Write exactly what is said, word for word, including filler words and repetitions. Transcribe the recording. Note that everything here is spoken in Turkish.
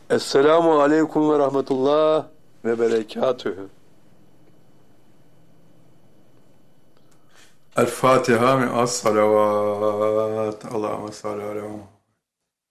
Esselamu aleyküm ve rahmetullah ve berekatühü. El Fatiha mi as salavat. Allahümme salli ala